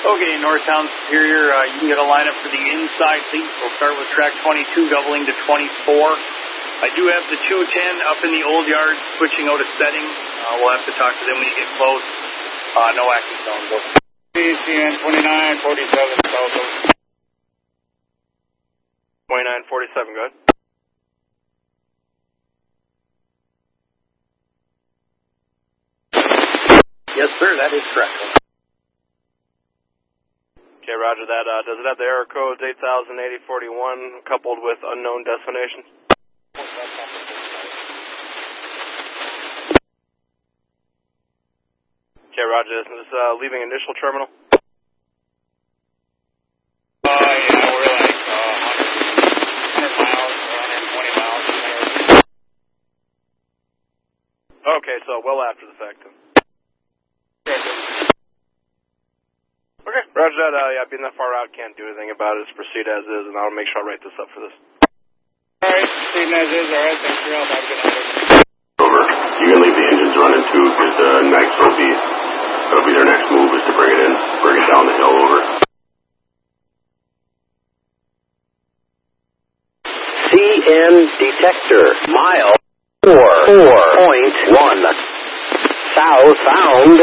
Okay, Northtown Superior, you can get a lineup for the inside seats. We'll start with track 22, doubling to 24. I do have the 210 up in the old yard, switching out a setting. We'll have to talk to them when you get close. No active zones. CN 2947, South. 2947, go ahead. Yes, sir, that is correct. Okay, roger that. Does it have the error codes 808041 coupled with unknown destinations? Okay, roger. Is this leaving initial terminal? Yeah, we're like 100 miles, 120 miles. Okay, so well after the fact. Okay, roger that. Yeah, being that far out, can't do anything about it. Just proceed as is, and I'll make sure I write this up for this. Alright, proceeding as is. Alright, thanks for your help. Have a good night. Over. You can leave the engines running too, because next that'll be their next move is to bring it down the hill. Over. CN detector, mile 4.1. Southbound.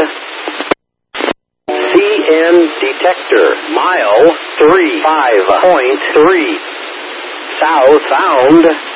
CN detector, mile 5.3. Southbound.